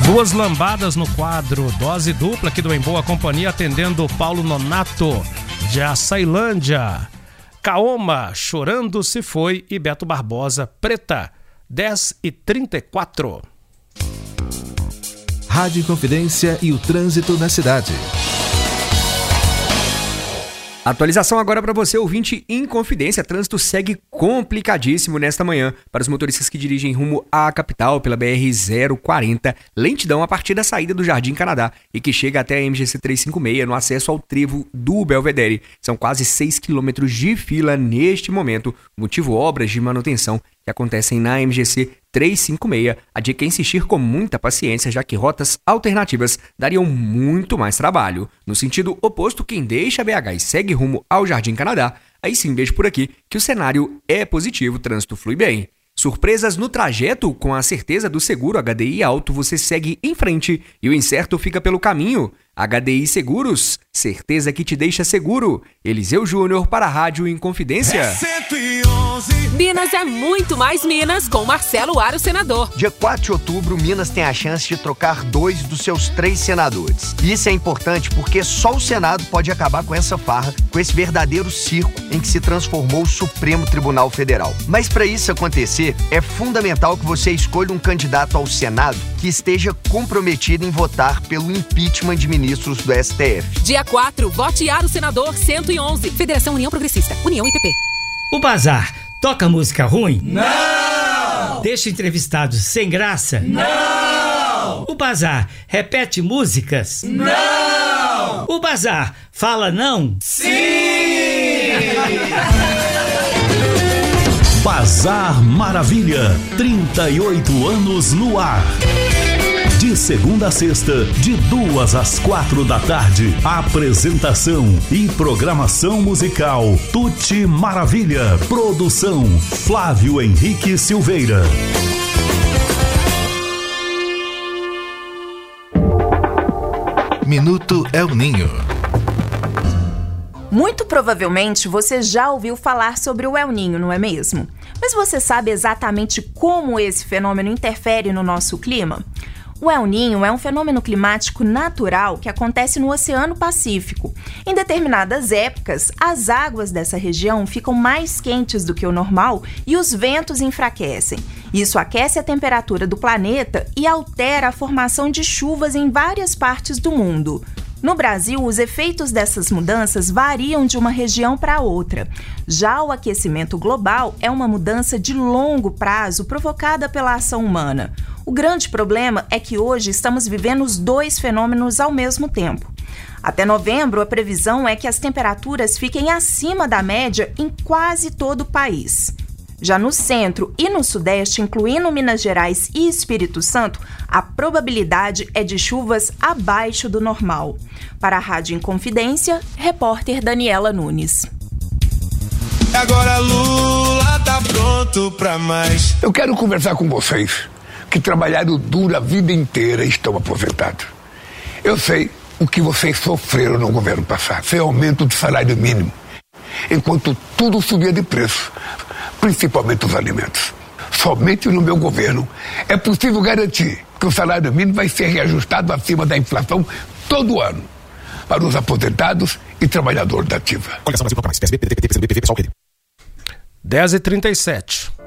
Duas lambadas no quadro Dose Dupla aqui do Em Boa Companhia, atendendo Paulo Nonato de Açailândia. Kaoma, Chorando Se Foi, e Beto Barbosa, Preta, 10h34. Rádio Inconfidência e o trânsito na cidade. Atualização agora para você, ouvinte Inconfidência. Trânsito segue complicadíssimo nesta manhã para os motoristas que dirigem rumo à capital pela BR-040. Lentidão a partir da saída do Jardim Canadá e que chega até a MGC 356 no acesso ao trevo do Belvedere. São quase 6 quilômetros de fila neste momento, motivo obras de manutenção que acontecem na MGC 356. A dica é insistir com muita paciência, já que rotas alternativas dariam muito mais trabalho. No sentido oposto, quem deixa BH e segue rumo ao Jardim Canadá, aí sim vejo por aqui que o cenário é positivo, o trânsito flui bem. Surpresas no trajeto? Com a certeza do seguro HDI Auto, você segue em frente e o incerto fica pelo caminho. HDI Seguros, certeza que te deixa seguro. Eliseu Júnior para a Rádio Inconfidência. 111. Minas é muito mais Minas com Marcelo Aro, senador. Dia 4 de outubro, Minas tem a chance de trocar 2 dos seus 3 senadores. E isso é importante porque só o Senado pode acabar com essa farra, com esse verdadeiro circo em que se transformou o Supremo Tribunal Federal. Mas para isso acontecer, é fundamental que você escolha um candidato ao Senado que esteja comprometido em votar pelo impeachment de ministros do STF. Dia 4, vote Aro, senador 111. Federação União Progressista, União e PP. O Bazar toca música ruim? Não! Deixa entrevistados sem graça? Não! O Bazar repete músicas? Não! O Bazar fala não? Sim! Bazar Maravilha, 38 anos no ar. De segunda a sexta, de 2 às 4 da tarde. Apresentação e programação musical Tuti Maravilha. Produção Flávio Henrique Silveira. Minuto El Ninho. Muito provavelmente você já ouviu falar sobre o El Ninho, não é mesmo? Mas você sabe exatamente como esse fenômeno interfere no nosso clima? O El Ninho é um fenômeno climático natural que acontece no Oceano Pacífico. Em determinadas épocas, as águas dessa região ficam mais quentes do que o normal e os ventos enfraquecem. Isso aquece a temperatura do planeta e altera a formação de chuvas em várias partes do mundo. No Brasil, os efeitos dessas mudanças variam de uma região para outra. Já o aquecimento global é uma mudança de longo prazo provocada pela ação humana. O grande problema é que hoje estamos vivendo os 2 fenômenos ao mesmo tempo. Até novembro, a previsão é que as temperaturas fiquem acima da média em quase todo o país. Já no centro e no sudeste, incluindo Minas Gerais e Espírito Santo, a probabilidade é de chuvas abaixo do normal. Para a Rádio Inconfidência, repórter Daniela Nunes. Agora Lula tá pronto pra mais. Eu quero conversar com vocês que trabalharam duro a vida inteira e estão aposentados. Eu sei o que vocês sofreram no governo passado. Foi aumento do salário mínimo, enquanto tudo subia de preço, principalmente os alimentos. Somente no meu governo é possível garantir que o salário mínimo vai ser reajustado acima da inflação todo ano para os aposentados e trabalhadores da ativa. 10h37.